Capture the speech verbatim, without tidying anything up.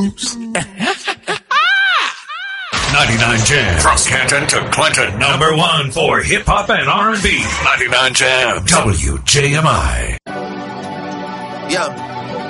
Jams. ninety-nine Jams. From Canton to Clinton. Number one for hip-hop and R and B. ninety-nine Jams. W J M I. Yeah.